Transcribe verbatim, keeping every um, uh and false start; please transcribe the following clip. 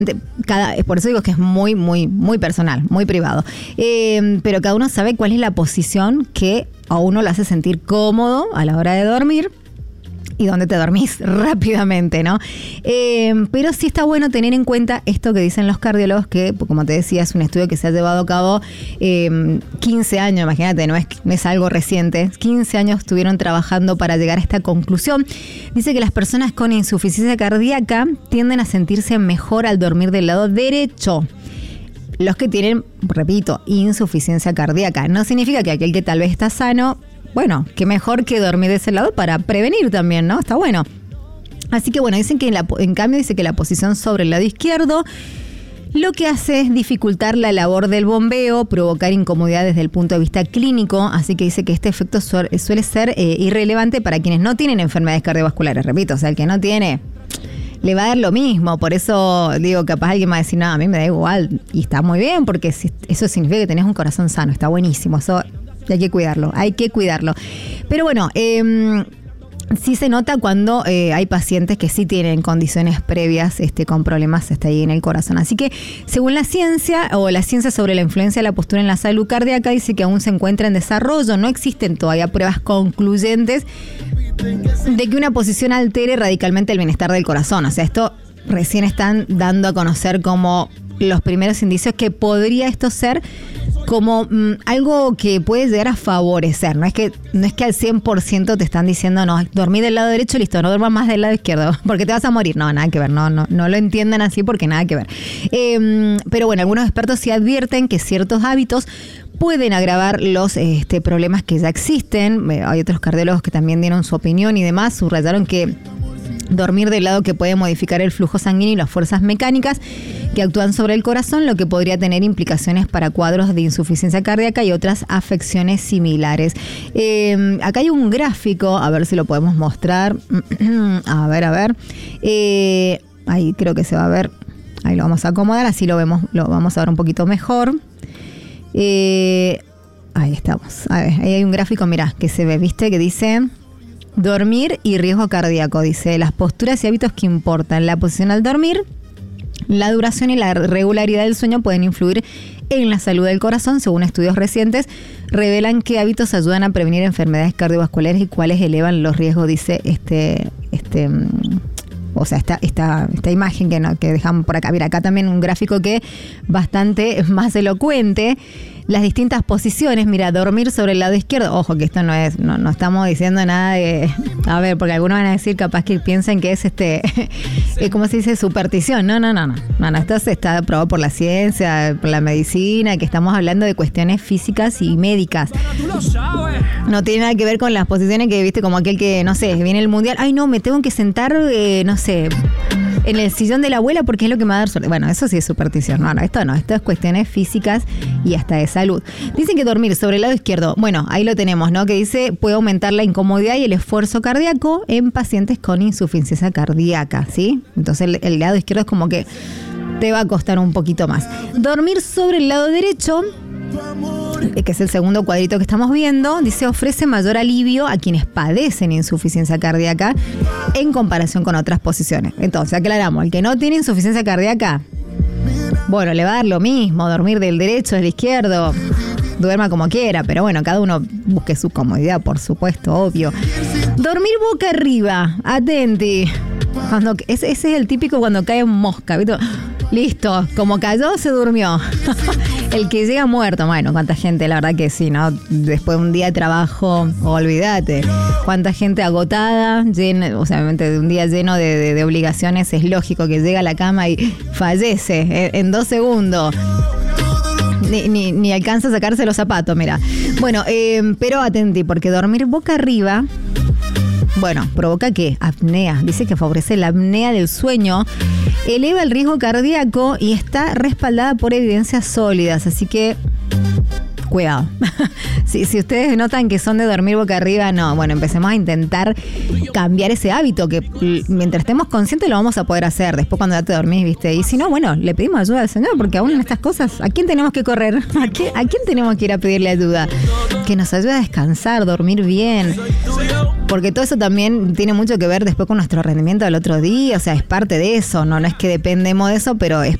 Cada, por eso digo que es muy, muy, muy personal, muy privado. Eh, pero cada uno sabe cuál es la posición que a uno lo hace sentir cómodo a la hora de dormir y dónde te dormís rápidamente, ¿no? Eh, pero sí está bueno tener en cuenta esto que dicen los cardiólogos, que, como te decía, es un estudio que se ha llevado a cabo eh, quince años, imagínate, no es, no es algo reciente, quince años estuvieron trabajando para llegar a esta conclusión. Dice que las personas con insuficiencia cardíaca tienden a sentirse mejor al dormir del lado derecho. Los que tienen, repito, insuficiencia cardíaca. No significa que aquel que tal vez está sano, bueno, qué mejor que dormir de ese lado para prevenir también, ¿no? Está bueno. Así que bueno, dicen que en, la, en cambio dice que la posición sobre el lado izquierdo lo que hace es dificultar la labor del bombeo, provocar incomodidad desde el punto de vista clínico, así que dice que este efecto suele, suele ser eh, irrelevante para quienes no tienen enfermedades cardiovasculares. Repito, o sea, el que no tiene le va a dar lo mismo, por eso digo, capaz alguien va a decir, no, a mí me da igual, y está muy bien, porque eso significa que tenés un corazón sano, está buenísimo, eso hay que cuidarlo, hay que cuidarlo. Pero bueno, eh, sí se nota cuando eh, hay pacientes que sí tienen condiciones previas este, con problemas este, ahí en el corazón. Así que, según la ciencia, o la ciencia sobre la influencia de la postura en la salud cardíaca, dice que aún se encuentra en desarrollo, no existen todavía pruebas concluyentes de que una posición altere radicalmente el bienestar del corazón. O sea, esto recién están dando a conocer como los primeros indicios que podría esto ser como mmm, algo que puede llegar a favorecer. No es que no es que al cien por ciento te están diciendo, no, dormí del lado derecho, listo, no duermas más del lado izquierdo, porque te vas a morir. No, nada que ver, no, no, no lo entiendan así porque nada que ver. Eh, pero bueno, algunos expertos sí advierten que ciertos hábitos pueden agravar los este, problemas que ya existen. Eh, hay otros cardiólogos que también dieron su opinión y demás, subrayaron que dormir del lado que puede modificar el flujo sanguíneo y las fuerzas mecánicas que actúan sobre el corazón, lo que podría tener implicaciones para cuadros de insuficiencia cardíaca y otras afecciones similares. Eh, acá hay un gráfico, a ver si lo podemos mostrar. A ver, a ver. Eh, ahí creo que se va a ver. Ahí lo vamos a acomodar, así lo vemos, lo vamos a ver un poquito mejor. Eh, ahí estamos. A ver, ahí hay un gráfico, mirá, que se ve, ¿viste? Que dice dormir y riesgo cardíaco. Dice las posturas y hábitos que importan. La posición al dormir, la duración y la regularidad del sueño pueden influir en la salud del corazón. Según estudios recientes, revelan qué hábitos ayudan a prevenir enfermedades cardiovasculares y cuáles elevan los riesgos, dice este, este, o sea, esta, esta, esta imagen que, no, que dejamos por acá. Mira, acá también un gráfico que bastante más elocuente. Las distintas posiciones, mira, dormir sobre el lado izquierdo, ojo que esto no es, no, no estamos diciendo nada de, a ver, porque algunos van a decir capaz que piensan que es este, ¿cómo se dice? Superstición. No, no, no, no, no, no, esto está aprobado por la ciencia, por la medicina, que estamos hablando de cuestiones físicas y médicas. No tiene nada que ver con las posiciones que, viste, como aquel que, no sé, viene el mundial, ay no, me tengo que sentar, eh, no sé, en el sillón de la abuela porque es lo que me va a dar suerte. Bueno, eso sí es superstición. No, no, esto no, esto es cuestiones físicas y hasta de salud. Dicen que dormir sobre el lado izquierdo, bueno, ahí lo tenemos, ¿no? Que dice, puede aumentar la incomodidad y el esfuerzo cardíaco en pacientes con insuficiencia cardíaca, ¿sí? Entonces el, el lado izquierdo es como que te va a costar un poquito más. Dormir sobre el lado derecho, que es el segundo cuadrito que estamos viendo, dice ofrece mayor alivio a quienes padecen insuficiencia cardíaca en comparación con otras posiciones. Entonces, aclaramos, el que no tiene insuficiencia cardíaca, bueno, le va a dar lo mismo, dormir del derecho, del izquierdo, duerma como quiera, pero bueno, cada uno busque su comodidad, por supuesto, obvio. Dormir boca arriba, atenti. Cuando, ese, ese es el típico cuando cae mosca, ¿viste? Listo, como cayó, se durmió. El que llega muerto, bueno, cuánta gente, la verdad que sí, ¿no? Después de un día de trabajo, olvídate. Cuánta gente agotada, llena, o sea, obviamente de un día lleno de, de, de obligaciones, es lógico que llega a la cama y fallece en, en dos segundos. Ni, ni, ni alcanza a sacarse los zapatos, mira. Bueno, eh, pero atenti, porque dormir boca arriba, bueno, provoca ¿qué? Apnea. Dice que favorece la apnea del sueño, eleva el riesgo cardíaco y está respaldada por evidencias sólidas. Así que, cuidado. si, si ustedes notan que son de dormir boca arriba, no. Bueno, empecemos a intentar cambiar ese hábito, que mientras estemos conscientes lo vamos a poder hacer. Después cuando ya te dormís, ¿viste? Y si no, bueno, le pedimos ayuda al Señor, porque aún en estas cosas, ¿a quién tenemos que correr? ¿A quién, a quién tenemos que ir a pedirle ayuda? Que nos ayude a descansar, dormir bien. porque todo eso también tiene mucho que ver después con nuestro rendimiento del otro día, o sea, es parte de eso, no, no es que dependemos de eso, pero es